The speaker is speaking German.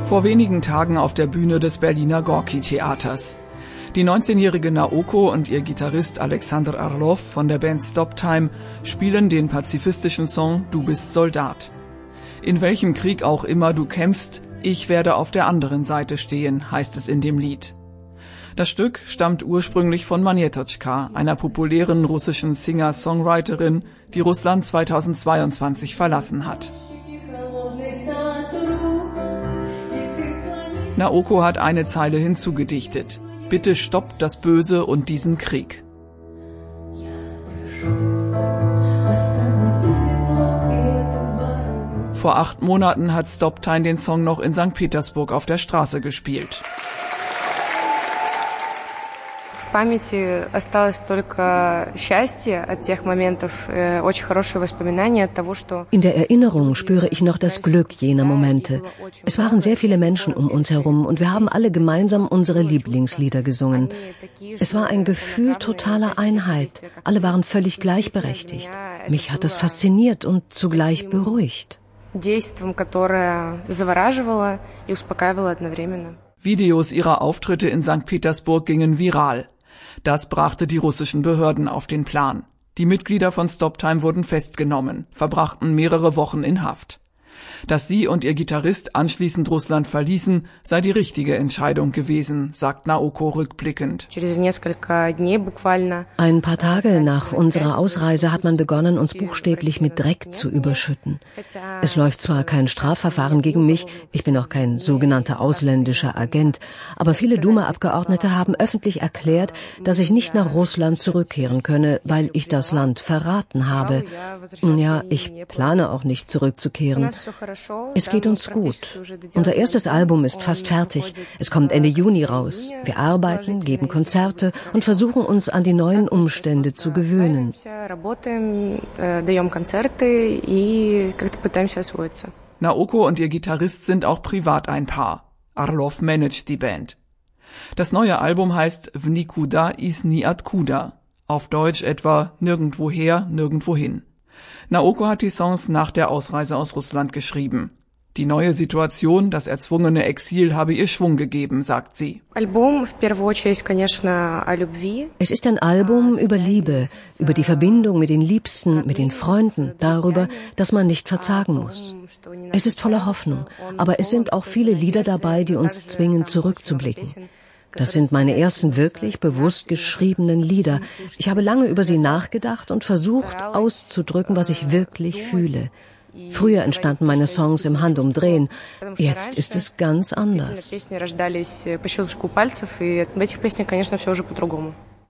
Vor wenigen Tagen auf der Bühne des Berliner Gorki-Theaters. Die 19-jährige Naoko und ihr Gitarrist Alexander Arlov von der Band Stop Time spielen den pazifistischen Song »Du bist Soldat«. In welchem Krieg auch immer du kämpfst, ich werde auf der anderen Seite stehen, heißt es in dem Lied. Das Stück stammt ursprünglich von Manetochka, einer populären russischen Singer-Songwriterin, die Russland 2022 verlassen hat. Naoko hat eine Zeile hinzugedichtet. Bitte stoppt das Böse und diesen Krieg. Vor 8 Monaten hat Stop Time den Song noch in St. Petersburg auf der Straße gespielt. In der Erinnerung spüre ich noch das Glück jener Momente. Es waren sehr viele Menschen um uns herum und wir haben alle gemeinsam unsere Lieblingslieder gesungen. Es war ein Gefühl totaler Einheit. Alle waren völlig gleichberechtigt. Mich hat es fasziniert und zugleich beruhigt. Videos ihrer Auftritte in St. Petersburg gingen viral. Das brachte die russischen Behörden auf den Plan. Die Mitglieder von Stop Time wurden festgenommen, verbrachten mehrere Wochen in Haft. Dass sie und ihr Gitarrist anschließend Russland verließen, sei die richtige Entscheidung gewesen, sagt Naoko rückblickend. Ein paar Tage nach unserer Ausreise hat man begonnen, uns buchstäblich mit Dreck zu überschütten. Es läuft zwar kein Strafverfahren gegen mich, ich bin auch kein sogenannter ausländischer Agent, aber viele Duma-Abgeordnete haben öffentlich erklärt, dass ich nicht nach Russland zurückkehren könne, weil ich das Land verraten habe. Nun ja, ich plane auch nicht zurückzukehren. Es geht uns gut. Unser erstes Album ist fast fertig. Es kommt Ende Juni raus. Wir arbeiten, geben Konzerte und versuchen uns an die neuen Umstände zu gewöhnen. Naoko und ihr Gitarrist sind auch privat ein Paar. Arlov managt die Band. Das neue Album heißt В никуда из ниоткуда. Auf Deutsch etwa Nirgendwoher, nirgendwohin. Naoko hat die Songs nach der Ausreise aus Russland geschrieben. Die neue Situation, das erzwungene Exil habe ihr Schwung gegeben, sagt sie. Es ist ein Album über Liebe, über die Verbindung mit den Liebsten, mit den Freunden, darüber, dass man nicht verzagen muss. Es ist voller Hoffnung, aber es sind auch viele Lieder dabei, die uns zwingen, zurückzublicken. Das sind meine ersten wirklich bewusst geschriebenen Lieder. Ich habe lange über sie nachgedacht und versucht auszudrücken, was ich wirklich fühle. Früher entstanden meine Songs im Handumdrehen. Jetzt ist es ganz anders.